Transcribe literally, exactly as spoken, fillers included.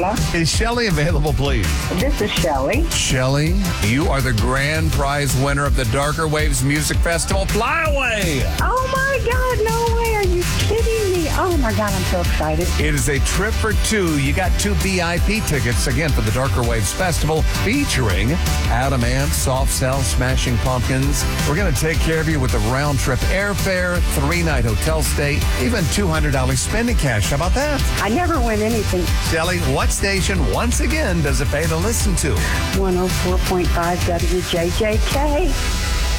Carla. Is Shelley available, please? This is Shelley. Shelley, you are the grand prize winner of the Darker Waves Music Festival. Fly away! Oh my God, no way. Are you kidding me? Oh my God, I'm so excited. It is a trip for two. You got two V I P tickets, again, for the Darker Waves Festival, featuring Adam Ant, Soft Cell, Smashing Pumpkins. We're going to take care of you with the round-trip airfare, three-night hotel stay, even two hundred dollars spending cash. How about that? I never win anything. Shelley, what station, once again, does it pay to listen to? one oh four point five W J J K.